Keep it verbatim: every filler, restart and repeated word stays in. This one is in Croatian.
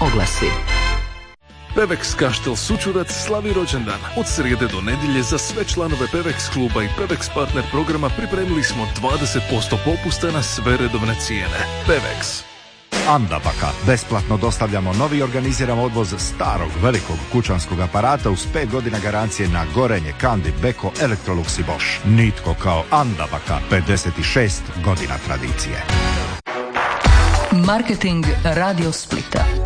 oglasi. Pevex Kaštel Sučurac slavi rođendan. Od srijede do nedjelje za sve članove Pevex kluba i Pevex partner programa pripremili smo dvadeset posto popusta na sve redovne cijene. Pevex. Andabaka. Besplatno dostavljamo novi i organiziramo odvoz starog velikog kućanskog aparata uz pet godina garancije na gorenje, Kandi, Beko, Electrolux i Bosch. Nitko kao Andabaka. pedeset šest godina tradicije. Marketing Radio Splita.